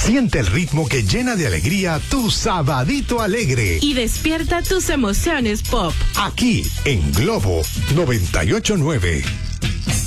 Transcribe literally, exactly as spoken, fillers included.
Siente el ritmo que llena de alegría tu sabadito alegre. Y despierta tus emociones pop. Aquí en Globo noventa y ocho punto nueve.